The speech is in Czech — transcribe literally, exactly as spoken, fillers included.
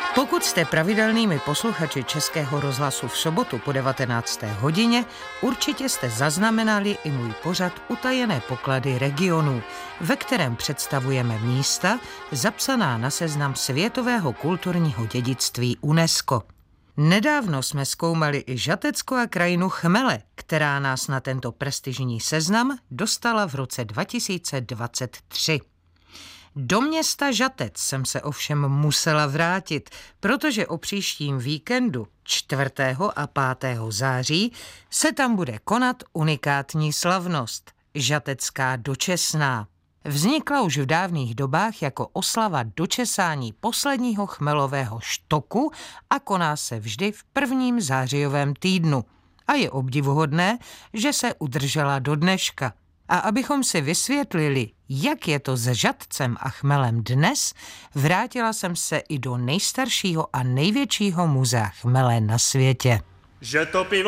Pokud jste pravidelnými posluchači Českého rozhlasu v sobotu po devatenácté hodině, určitě jste zaznamenali i můj pořad Utajené poklady regionů, ve kterém představujeme místa zapsaná na seznam světového kulturního dědictví UNESCO. Nedávno jsme zkoumali i Žatecko a krajinu chmele, která nás na tento prestižní seznam dostala v roce dva tisíce dvacet tři. Do města Žatec jsem se ovšem musela vrátit, protože o příštím víkendu čtvrtého a pátého září se tam bude konat unikátní slavnost – Žatecká dočesná. Vznikla už v dávných dobách jako oslava dočesání posledního chmelového štoku a koná se vždy v prvním zářijovém týdnu. A je obdivuhodné, že se udržela do dneška. A abychom si vysvětlili, jak je to s Žatcem a chmelem dnes, vrátila jsem se i do nejstaršího a největšího muzea chmele na světě. Že to pivo